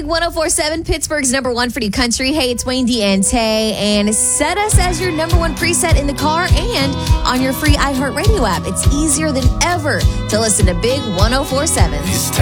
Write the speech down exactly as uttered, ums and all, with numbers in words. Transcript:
Big one oh four point seven, Pittsburgh's number one for new country. Hey, it's Wayne D and Tay, and set us as your number one preset in the car and on your free iHeartRadio app. It's easier than ever to listen to Big one oh four point seven.